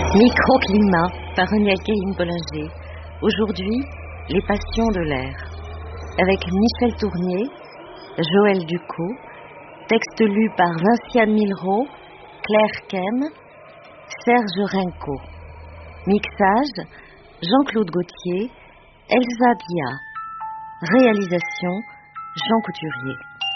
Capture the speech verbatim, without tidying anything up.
Microclimat par René Bollinger. Aujourd'hui, les passions de l'air. Avec Michel Tournier, Joël Ducot, texte lu par Vinciane Milraud, Claire Kem, Serge Rinco. Mixage, Jean-Claude Gauthier, Elsa Dia. Réalisation, Jean Couturier.